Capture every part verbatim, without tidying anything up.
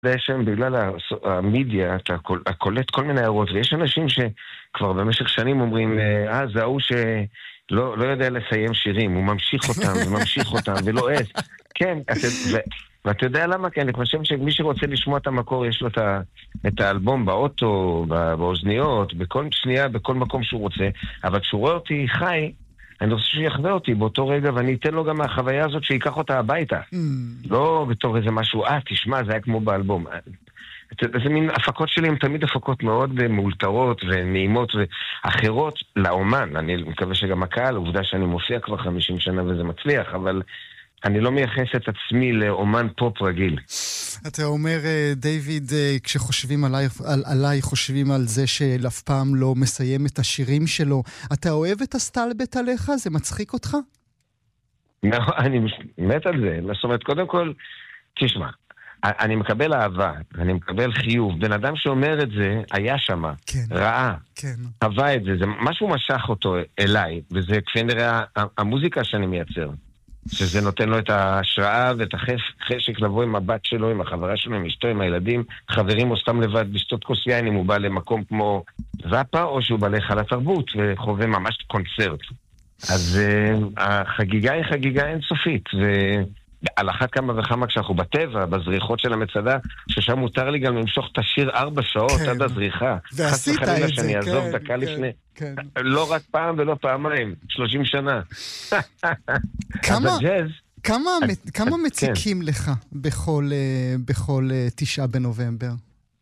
בעצם בגלל המדיה, אתה קולט כל מיני הערות, ויש אנשים שכבר במשך שנים אומרים, אה, זה ההוא שלא לא יודע לסיים שירים, הוא ממשיך אותם וממשיך אותם, ולא עס. כן, ו, ואתה יודע למה? כי אני חושב שמי שרוצה לשמוע את המקור, יש לו את, ה, את האלבום באוטו, באוזניות, בכל שנייה, בכל מקום שהוא רוצה, אבל כשהוא רואה אותי חי, אני רוצה שיחווה אותי באותו רגע, ואני אתן לו גם מהחוויה הזאת שיקח אותה הביתה. Mm. לא בתור איזה משהו, אה, תשמע, זה היה כמו באלבום. זה מין הפקות שלי, הן תמיד הפקות מאוד מאולתרות ונעימות ואחרות לאומן. אני מקווה שגם הקהל, עובדה שאני מופיע כבר חמישים שנה וזה מצליח, אבל אני לא מייחס את עצמי לאומן פופ רגיל. אתה אומר, דיוויד, כשחושבים עליי, על, עליי, חושבים על זה שאף פעם לא מסיים את השירים שלו. אתה אוהב את הסטלבט עליך? זה מצחיק אותך? לא, אני מת על זה. זאת אומרת, קודם כל, תשמע, אני מקבל אהבה, אני מקבל חיוב. בן אדם שאומר את זה, היה שמה, כן, ראה, כן. חווה את זה, זה משהו משך אותו אליי, וזה כפי נראה המוזיקה שאני מייצר. שזה נותן לו את ההשראה ואת החשק לבוא עם הבת שלו, עם החברה שלו, עם אשתו, עם הילדים, חברים או סתם לבד בשתות כוס יין, אם הוא בא למקום כמו זאפה, או שהוא בא להיכל התרבות וחווה ממש קונצרט. אז uh, החגיגה היא חגיגה אינסופית, ועל אחת כמה וכמה כשאנחנו בטבע, בזריחות של המצדה, ששם מותר לי גם למשוך את השיר ארבע שעות כן. עד הזריחה. ועשית את זה, שאני אעזוב כן, דקה כן, לפני. כן. לא רק פעם ולא פעמיים, שלושים שנה. כמה, הג'אז, כמה, כמה מציקים כן. לך בכל, בכל תשעה בנובמבר?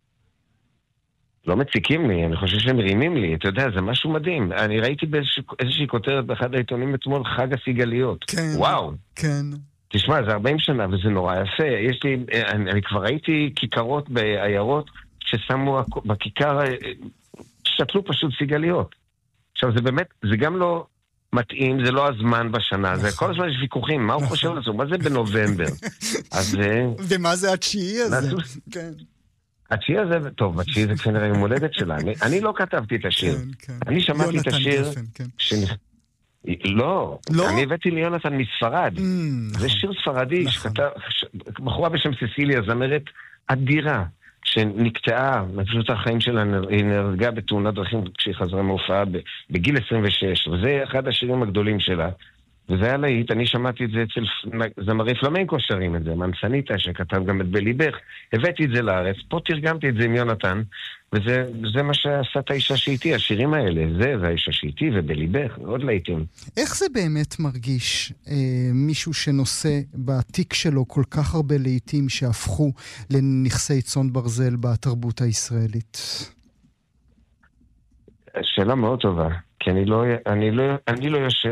לא מציקים לי, אני חושב שהם מרימים לי, אתה יודע, זה משהו מדהים. אני ראיתי באיזושהי כותרת באחד העיתונים אתמול, חג הסיגליות. כן. וואו. כן. תשמע, זה ארבעים שנה וזה נורא יפה. יש לי, אני, אני כבר ראיתי כיכרות בעיירות ששמו בכיכר, שתלו פשוט סיגליות. עכשיו, זה באמת, זה גם לא מתאים, זה לא הזמן בשנה, זה כל הזמן יש ויכוחים, מה הוא חושב על זה? מה זה בנובמבר? אז ומה זה התשיעי הזה? כן. התשיעי הזה, טוב, התשיעי זה כנראה יום הולדת שלה. אני לא כתבתי את השיר. אני שמעתי את השיר... לא, אני הבאתי ליונתן מספרד. זה שיר ספרדי, בחורה בשם ססיליה, זמרת אדירה. שנקטעה, פשוט החיים שלה היא נהרגה בתאונת דרכים כשהיא חזרה מהופעה בגיל עשרים ושש, וזה אחד השירים הגדולים שלה, וזה היה להיט. אני שמעתי את זה אצל זמרי פלמנקו שרים את זה, מנסניטה שכתב גם את בליבך, הבאתי את זה לארץ, פה תרגמתי את זה עם יונתן, וזה זה מה שעשה את האישה שאיתי, השירים האלה, זה והאישה שאיתי ובליבך, עוד להיטים. איך זה באמת מרגיש אה, מישהו שנושא בתיק שלו כל כך הרבה להיטים שהפכו לנכסי צאן ברזל בתרבות הישראלית? שאלה מאוד טובה, כי אני לא, אני לא, אני לא יושב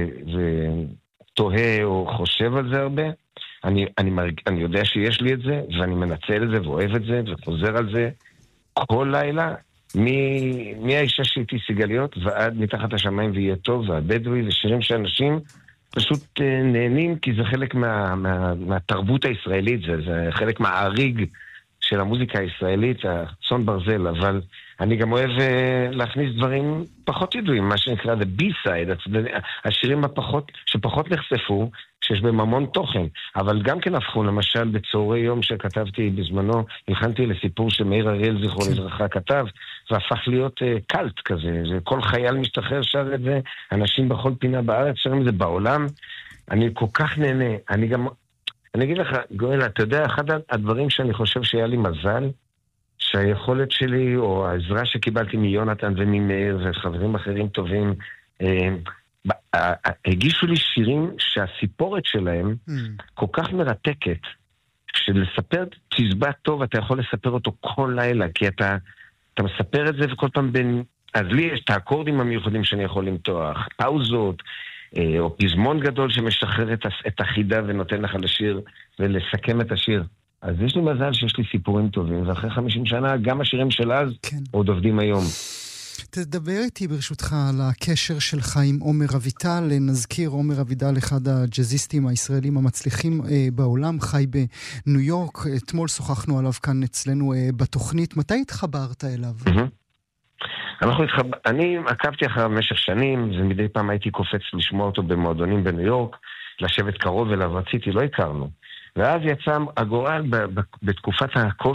ותוהה או חושב על זה הרבה. אני, אני, מרג, אני יודע שיש לי את זה, ואני מנצל את זה ואוהב את זה וחוזר על זה כל לילה, מהאישה שאיתי סיגליות ועד מתחת השמיים ויהיה טוב, והבדואי ושירים שאנשים פשוט נהנים, כי זה חלק מה, מה, מהתרבות הישראלית, זה, זה חלק מהאריג של המוזיקה הישראלית, הצאן ברזל, אבל אני גם אוהב להכניס דברים פחות ידועים, מה שנקרא the B-side, השירים הפחות, שפחות נחשפו, שיש בהם המון תוכן, אבל גם כן הפכו, למשל בצהרי יום שכתבתי בזמנו, הכנתי לסיפור שמאיר אריאל זכרו לברכה כתב, והפך להיות uh, קלט כזה, כל חייל משתחרר שר את זה, אנשים בכל פינה בארץ שרים את זה בעולם, אני כל כך נהנה, אני גם, אני אגיד לך, גואל, אתה יודע, אחד הדברים שאני חושב שהיה לי מזל, שהיכולת שלי, או העזרה שקיבלתי מיונתן וממאיר וחברים אחרים טובים, אה, הגישו לי שירים שהסיפורת שלהם mm. כל כך מרתקת, שלספר תזבט טוב, אתה יכול לספר אותו כל לילה, כי אתה, אתה מספר את זה וכל פעם בין, אז לי יש את האקורדים המיוחדים שאני יכול למתוח, פאוזות, אה, או פזמון גדול שמשחרר את, את החידה ונותן לך לשיר ולסכם את השיר. אז יש לי מזל שיש לי סיפורים טובים, ואחרי חמישים שנה גם השירים של אז כן. עוד עובדים היום. תדבר איתי ברשותך על הקשר שלך עם עומר אביטל. נזכיר, עומר אביטל אחד הג'אזיסטים הישראלים המצליחים אה, בעולם, חי בניו יורק. אתמול שוחחנו עליו כאן אצלנו אה, בתוכנית. מתי התחברת אליו? Mm-hmm. אנחנו התחב... אני עקבתי אחריו במשך שנים, ומדי פעם הייתי קופץ לשמוע אותו במועדונים בניו יורק, לשבת קרוב אליו, רציתי, לא הכרנו. ואז יצא הגורל בתקופת הקוביד,